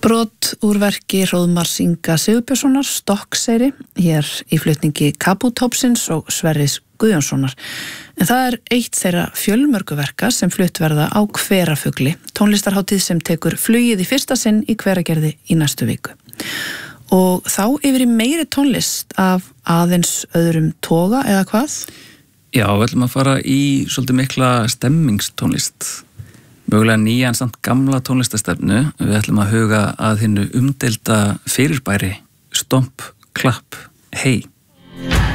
Brot úr verki Hróðmars Inga Sigurbjörnssonar, Stokkseyri, hér í flutningi Kabutópsins og Sverris Guðjónssonar. En það er eitt þeirra fjölmörgu verka sem flutt verða á Hverafugli, tónlistarhátíð sem tekur flugið í fyrsta sinn í Hveragerði í næstu viku. Og þá yfir í meiri tónlist af aðeins öðrum toga eða hvað? Já, við ætlum að fara í svolítið mikla stemmingstónlist. Mögulega nýja en samt gamla tónlistastefnu. Við ætlum að huga að hinnu umdeilda fyrirbæri Stomp, klapp, hey.